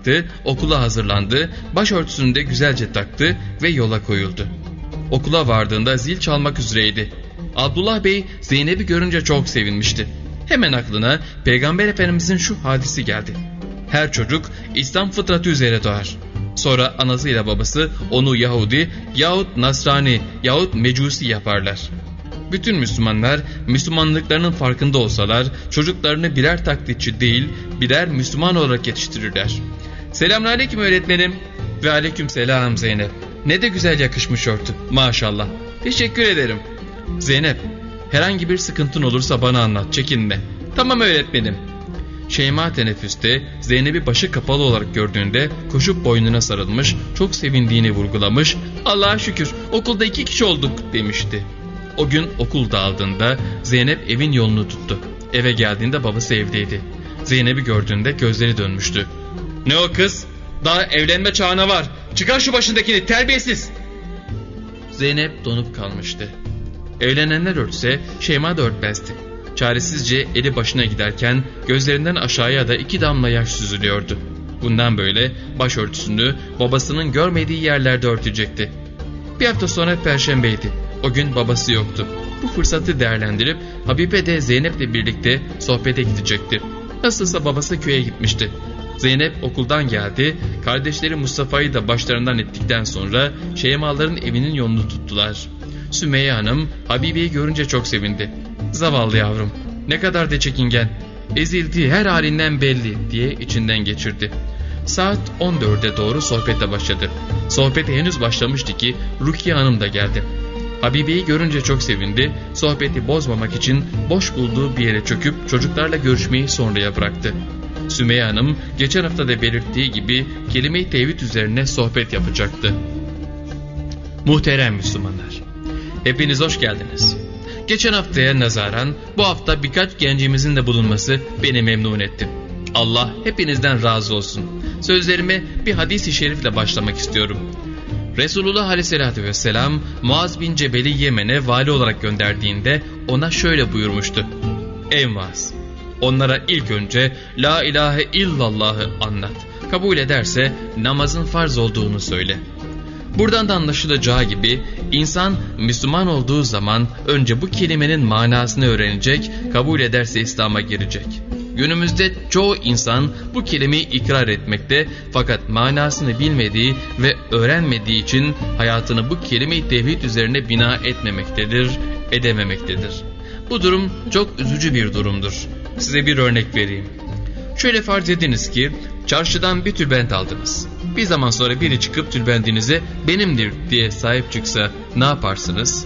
kalktı, okula hazırlandı, başörtüsünü de güzelce taktı ve yola koyuldu. Okula vardığında zil çalmak üzereydi. Abdullah Bey Zeynep'i görünce çok sevinmişti. Hemen aklına Peygamber Efendimizin şu hadisi geldi: her çocuk İslam fıtratı üzere doğar. Sonra anasıyla babası onu Yahudi yahut Nasrani yahut Mecusi yaparlar. Bütün Müslümanlar Müslümanlıklarının farkında olsalar çocuklarını birer taklitçi değil birer Müslüman olarak yetiştirirler. Selamünaleyküm öğretmenim. Ve aleyküm selam Zeynep. Ne de güzel yakışmış örtü. Maşallah. Teşekkür ederim. Zeynep, herhangi bir sıkıntın olursa bana anlat, çekinme. Tamam öğretmenim. Şeyma teneffüste Zeynep'i başı kapalı olarak gördüğünde koşup boynuna sarılmış, çok sevindiğini vurgulamış, Allah'a şükür okulda 2 kişi olduk demişti. O gün okul dağıldığında Zeynep evin yolunu tuttu. Eve geldiğinde babası evdeydi. Zeynep'i gördüğünde gözleri dönmüştü. Ne o kız? Daha evlenme çağına var. Çıkar şu başındakini, terbiyesiz. Zeynep donup kalmıştı. Evlenenler örtse Şeyma da örtmezdi. Çaresizce eli başına giderken gözlerinden aşağıya da 2 damla yaş süzülüyordu. Bundan böyle başörtüsünü babasının görmediği yerlerde örtecekti. Bir hafta sonra Perşembeydi. O gün babası yoktu. Bu fırsatı değerlendirip Habibe de Zeynep'le birlikte sohbete gidecekti. Nasılsa babası köye gitmişti. Zeynep okuldan geldi. Kardeşleri Mustafa'yı da başlarından ettikten sonra Şeymaların evinin yolunu tuttular. Sümeyye Hanım Habibe'yi görünce çok sevindi. Zavallı yavrum, ne kadar da çekingen, ezildiği her halinden belli diye içinden geçirdi. Saat 14'e doğru sohbete başladı. Sohbete henüz başlamıştı ki Rukiye Hanım da geldi. Habibe'yi görünce çok sevindi. Sohbeti bozmamak için boş bulduğu bir yere çöküp çocuklarla görüşmeyi sonraya bıraktı. Sümeyye Hanım geçen hafta da belirttiği gibi kelime-i tevhid üzerine sohbet yapacaktı. Muhterem Müslümanlar, hepiniz hoş geldiniz. Geçen haftaya nazaran bu hafta birkaç gencimizin de bulunması beni memnun etti. Allah hepinizden razı olsun. Sözlerime bir hadis-i şerifle başlamak istiyorum. Resulullah Aleyhisselatü Vesselam Muaz bin Cebel'i Yemen'e vali olarak gönderdiğinde ona şöyle buyurmuştu: ey Muaz, onlara ilk önce La ilahe illallah'ı anlat. Kabul ederse namazın farz olduğunu söyle. Buradan da anlaşılacağı gibi insan Müslüman olduğu zaman önce bu kelimenin manasını öğrenecek, kabul ederse İslam'a girecek. Günümüzde çoğu insan bu kelimeyi ikrar etmekte fakat manasını bilmediği ve öğrenmediği için hayatını bu kelime-i tevhid üzerine bina etmemektedir, edememektedir. Bu durum çok üzücü bir durumdur. Size bir örnek vereyim. Şöyle farz ediniz ki çarşıdan bir tülbent aldınız. Bir zaman sonra biri çıkıp tülbentinize benimdir diye sahip çıksa ne yaparsınız?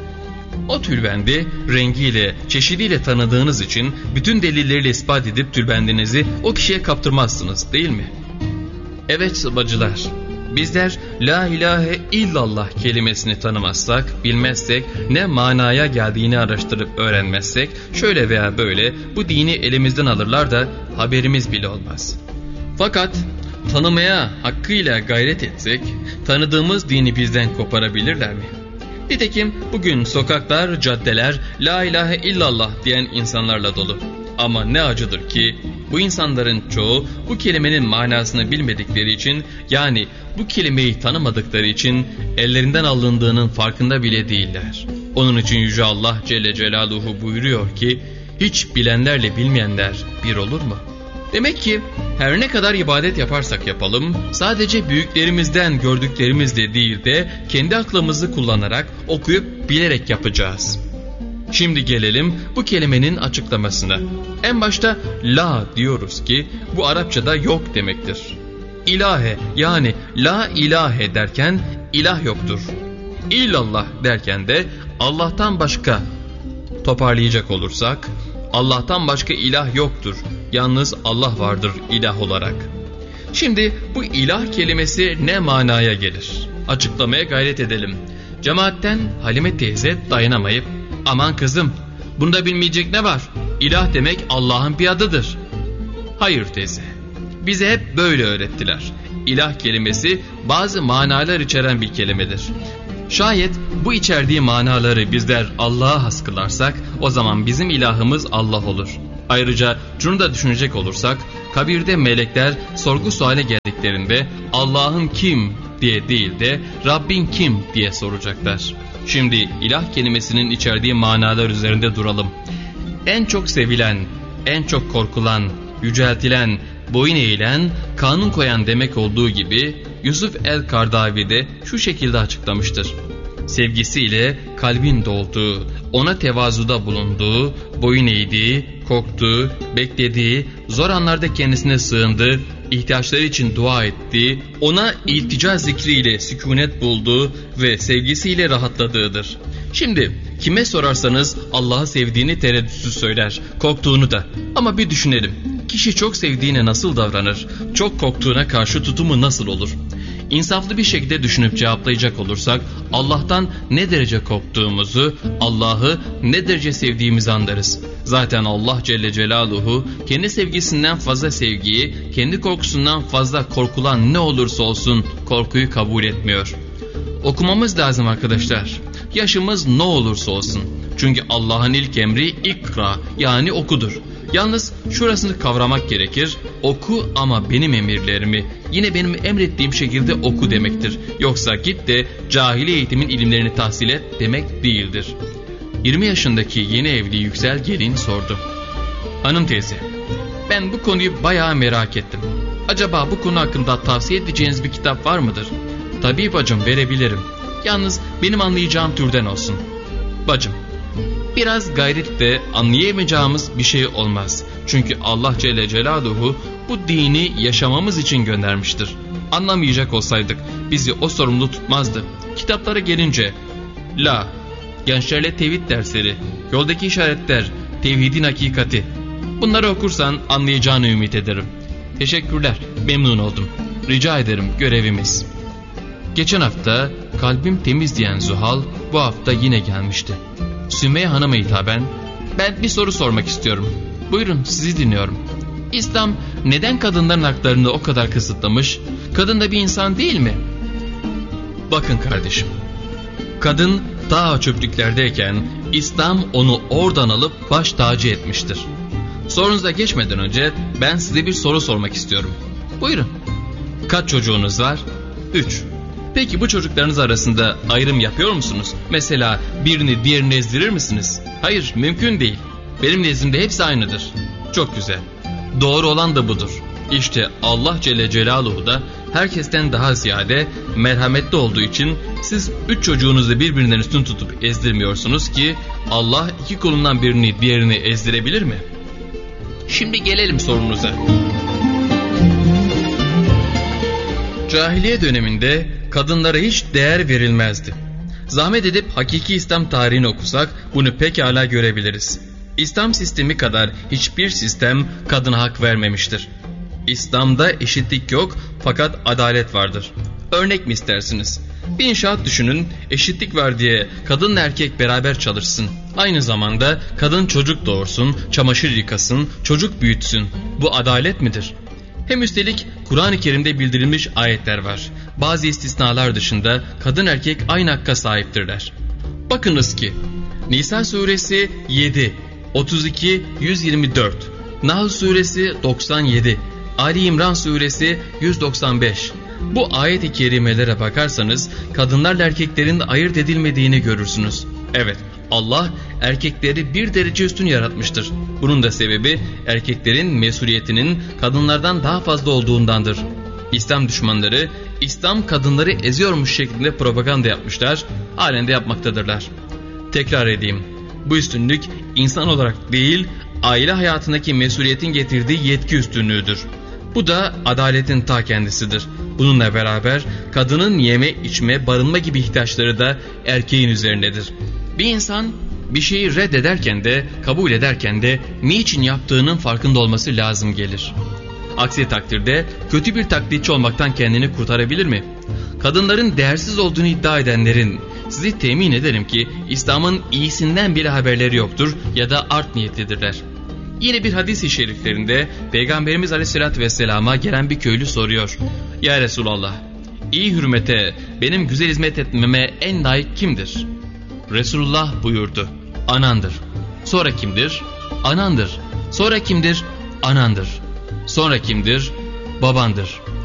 O tülbendi rengiyle, çeşidiyle tanıdığınız için bütün delilleriyle ispat edip tülbendinizi o kişiye kaptırmazsınız, değil mi? Evet bacılar, bizler La ilahe illallah kelimesini tanımazsak, bilmezsek, ne manaya geldiğini araştırıp öğrenmezsek, şöyle veya böyle bu dini elimizden alırlar da haberimiz bile olmaz. Fakat tanımaya hakkıyla gayret etsek, tanıdığımız dini bizden koparabilirler mi? Nitekim bugün sokaklar, caddeler La ilahe illallah diyen insanlarla dolu. Ama ne acıdır ki bu insanların çoğu bu kelimenin manasını bilmedikleri için, yani bu kelimeyi tanımadıkları için ellerinden alındığının farkında bile değiller. Onun için Yüce Allah Celle Celaluhu buyuruyor ki hiç bilenlerle bilmeyenler bir olur mu? Demek ki her ne kadar ibadet yaparsak yapalım, sadece büyüklerimizden gördüklerimizle değil de kendi aklımızı kullanarak, okuyup bilerek yapacağız. Şimdi gelelim bu kelimenin açıklamasına. En başta la diyoruz ki bu Arapçada yok demektir. İlahe, yani la ilahe derken ilah yoktur. İllallah derken de Allah'tan başka. Toparlayacak olursak Allah'tan başka ilah yoktur. Yalnız Allah vardır ilah olarak. Şimdi bu ilah kelimesi ne manaya gelir? Açıklamaya gayret edelim. Cemaatten Halime teyze dayanamayıp aman kızım, bunda bilmeyecek ne var? İlah demek Allah'ın bir adıdır. Hayır teyze, bize hep böyle öğrettiler. İlah kelimesi bazı manalar içeren bir kelimedir. Şayet bu içerdiği manaları bizler Allah'a has kılarsak o zaman bizim ilahımız Allah olur. Ayrıca şunu da düşünecek olursak, kabirde melekler sorgu suale geldiklerinde Allah'ın kim diye değil de Rabbin kim diye soracaklar. Şimdi ilah kelimesinin içerdiği manalar üzerinde duralım. En çok sevilen, en çok korkulan, yüceltilen, boyun eğilen, kanun koyan demek olduğu gibi Yusuf el-Kardavi de şu şekilde açıklamıştır. Sevgisiyle kalbin dolduğu, ona tevazuda bulunduğu, boyun eğdiği, korktuğu, beklediği, zor anlarda kendisine sığındığı, ihtiyaçları için dua ettiği, ona iltica zikriyle sükunet bulduğu ve sevgisiyle rahatladığıdır. Şimdi kime sorarsanız Allah'ı sevdiğini tereddütsüz söyler, korktuğunu da. Ama bir düşünelim. Kişi çok sevdiğine nasıl davranır? Çok korktuğuna karşı tutumu nasıl olur? İnsaflı bir şekilde düşünüp cevaplayacak olursak Allah'tan ne derece korktuğumuzu, Allah'ı ne derece sevdiğimizi anlarız. Zaten Allah Celle Celaluhu kendi sevgisinden fazla sevgiyi, kendi korkusundan fazla korkulan ne olursa olsun korkuyu kabul etmiyor. Okumamız lazım arkadaşlar. Yaşımız ne olursa olsun. Çünkü Allah'ın ilk emri ikra, yani okudur. Yalnız şurasını kavramak gerekir. Oku ama benim emirlerimi, yine benim emrettiğim şekilde oku demektir. Yoksa git de cahili eğitimin ilimlerini tahsil et demek değildir. 20 yaşındaki yeni evli Yüksel gelin sordu. Hanım teyze, ben bu konuyu bayağı merak ettim. Acaba bu konu hakkında tavsiye edeceğiniz bir kitap var mıdır? Tabii bacım, verebilirim. Yalnız benim anlayacağım türden olsun. Bacım, biraz gayretle anlayamayacağımız bir şey olmaz. Çünkü Allah Celle Celaluhu bu dini yaşamamız için göndermiştir. Anlamayacak olsaydık bizi o sorumlu tutmazdı. Kitaplara gelince, gençlerle tevhid dersleri, yoldaki işaretler, tevhidin hakikati. Bunları okursan anlayacağını ümit ederim. Teşekkürler, memnun oldum. Rica ederim, görevimiz. Geçen hafta kalbim temiz diyen Zuhal bu hafta yine gelmişti. Sümeyye Hanım'a hitaben, ben bir soru sormak istiyorum. Buyurun, sizi dinliyorum. İslam neden kadınların haklarını o kadar kısıtlamış? Kadın da bir insan değil mi? Bakın kardeşim, kadın ta çöplüklerdeyken İslam onu oradan alıp baş tacı etmiştir. Sorunuza geçmeden önce ben size bir soru sormak istiyorum. Buyurun. Kaç çocuğunuz var? 3. Peki bu çocuklarınız arasında ayrım yapıyor musunuz? Mesela birini diğerini ezdirir misiniz? Hayır, mümkün değil. Benim nezdimde hepsi aynıdır. Çok güzel. Doğru olan da budur. İşte Allah Celle Celaluhu da herkesten daha ziyade merhametli olduğu için siz 3 çocuğunuzu birbirinden üstün tutup ezdirmiyorsunuz ki Allah 2 kolundan birini diğerini ezdirebilir mi? Şimdi gelelim sorunuza. Cahiliye döneminde kadınlara hiç değer verilmezdi. Zahmet edip hakiki İslam tarihini okusak bunu pekala görebiliriz. İslam sistemi kadar hiçbir sistem kadına hak vermemiştir. İslam'da eşitlik yok fakat adalet vardır. Örnek mi istersiniz? Bir inşaat düşünün, eşitlik var diye kadınla erkek beraber çalışsın. Aynı zamanda kadın çocuk doğursun, çamaşır yıkasın, çocuk büyütsün. Bu adalet midir? Hem üstelik Kur'an-ı Kerim'de bildirilmiş ayetler var. Bazı istisnalar dışında kadın erkek aynı hakka sahiptirler. Bakınız ki Nisa suresi 7, 32, 124, Nahl suresi 97, Ali İmran suresi 195. Bu ayet-i kerimelere bakarsanız kadınlarla erkeklerin ayırt edilmediğini görürsünüz. Evet, Allah erkekleri bir derece üstün yaratmıştır. Bunun da sebebi erkeklerin mesuliyetinin kadınlardan daha fazla olduğundandır. İslam düşmanları İslam kadınları eziyormuş şeklinde propaganda yapmışlar, halen de yapmaktadırlar. Tekrar edeyim, bu üstünlük insan olarak değil, aile hayatındaki mesuliyetin getirdiği yetki üstünlüğüdür. Bu da adaletin ta kendisidir. Bununla beraber kadının yeme, içme, barınma gibi ihtiyaçları da erkeğin üzerindedir. Bir insan bir şeyi reddederken de kabul ederken de niçin yaptığının farkında olması lazım gelir. Aksi takdirde kötü bir taklitçi olmaktan kendini kurtarabilir mi? Kadınların değersiz olduğunu iddia edenlerin sizi temin ederim ki İslam'ın iyisinden bile haberleri yoktur ya da art niyetlidirler. Yine bir hadis-i şeriflerinde Peygamberimiz Aleyhisselatü Vesselam'a gelen bir köylü soruyor. Ya Resulallah, iyi hürmete, benim güzel hizmet etmeme en layık kimdir? Resulullah buyurdu. Anandır. Sonra kimdir? Anandır. Sonra kimdir? Anandır. Sonra kimdir? Babandır.